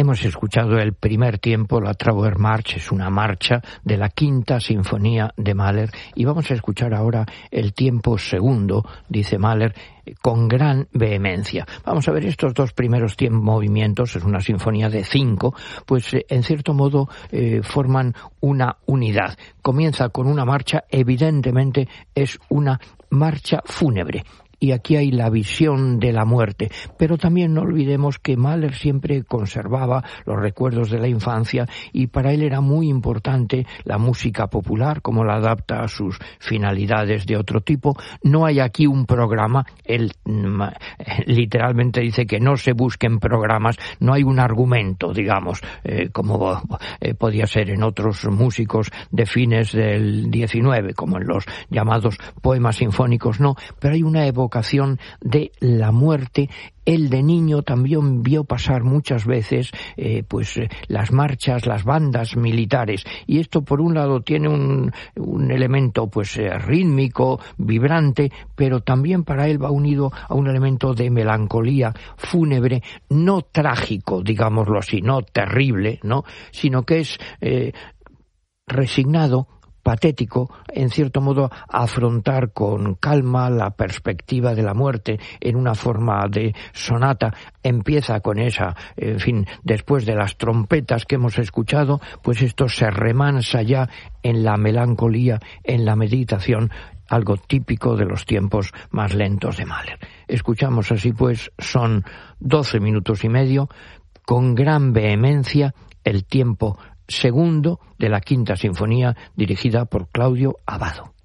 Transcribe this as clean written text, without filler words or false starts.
Hemos escuchado el primer tiempo, la Trauermarsch, es una marcha de la Quinta Sinfonía de Mahler, y vamos a escuchar ahora el tiempo segundo, dice Mahler, con gran vehemencia. Vamos a ver estos dos primeros movimientos, es una sinfonía de 5, pues en cierto modo forman una unidad. Comienza con una marcha, evidentemente es una marcha fúnebre. Y aquí hay la visión de la muerte, pero también no olvidemos que Mahler siempre conservaba los recuerdos de la infancia y para él era muy importante la música popular, como la adapta a sus finalidades de otro tipo. No hay aquí un programa, él literalmente dice que no se busquen programas, no hay un argumento, digamos, como podía ser en otros músicos de fines del XIX, como en los llamados poemas sinfónicos, no, pero hay una evocación de la muerte. Él de niño también vio pasar muchas veces las marchas, las bandas militares, y esto por un lado tiene un elemento rítmico, vibrante, pero también para él va unido a un elemento de melancolía fúnebre, no trágico, digámoslo así, no terrible, ¿no?, sino que es resignado, patético, en cierto modo, afrontar con calma la perspectiva de la muerte en una forma de sonata. Empieza con esa, después de las trompetas que hemos escuchado, pues esto se remansa ya en la melancolía, en la meditación, algo típico de los tiempos más lentos de Mahler. Escuchamos así pues, son 12 minutos y medio, con gran vehemencia, el tiempo segundo de la Quinta Sinfonía, dirigida por Claudio Abbado.